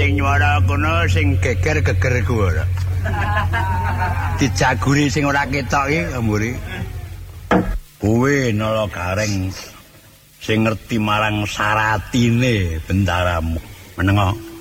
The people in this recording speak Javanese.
sing nyuara kono sing geger-geger ku ora. Dijaguri sing ora ketok iki mburi. Kuwi nala gareng sing ngerti marang saratine bendaramu. Menengo.